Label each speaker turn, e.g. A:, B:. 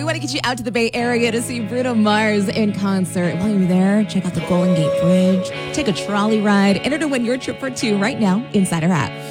A: want to get you out to the Bay Area to see Bruno Mars in concert. While you're there, check out the Golden Gate Bridge, take a trolley ride, enter to win your trip for two right now inside our app.